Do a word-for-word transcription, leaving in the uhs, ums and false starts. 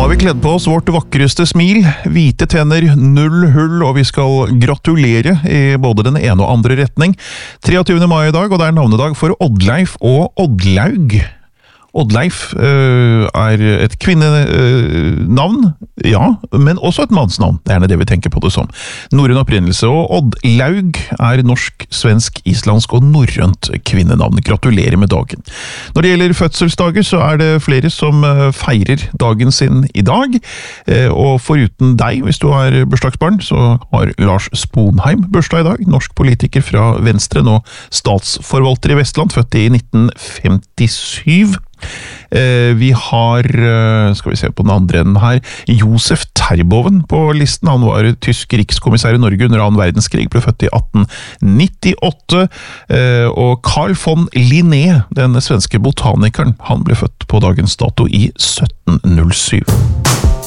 har vi kledd på oss vårt vakreste smil, hvite tenner, null hull, og vi skal gratulere i både den ene og andre retning. treogtyvende mai i dag, og det er navnedag for Oddleif og Oddlaug. Oddleif øh, er et kvinnenavn, øh, ja, men også et mannsnavn. Det er gjerne det vi tenker på det som. Norrøn opprinnelse, og Oddlaug er norsk, svensk, islandsk og norrønt kvinnenavn. Gratulerer med dagen. Når det gjelder fødselsdager, så er det flere som feirer dagen sin i dag, og foruten deg, hvis du har bursdagsbarn, så har Lars Sponheim bursdag i dag, norsk politiker fra Venstre, nå statsforvalter i Vestland, født i nitten femtisyv. Eh, vi har, skal vi se på den andre enden her, Josef Terboven på listen. Han var tysk rikskommissær i Norge under annen verdenskrig, ble født i atten nittiåtte, eh, og Carl von Linné, den svenske botanikeren, han ble født på dagens dato i sytten null syv.